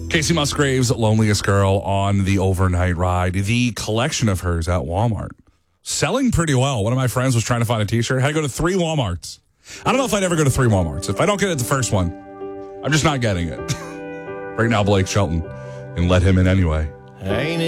Casey Musgrave's Loneliest Girl on the overnight ride. The collection of hers at Walmart. Selling pretty well. One of my friends was trying to find a t-shirt. Had to go to 3 Walmarts. I don't know if I'd ever go to 3 Walmarts. If I don't get it the first one, I'm just not getting it. Right now, Blake Shelton, and let him in anyway. Ain't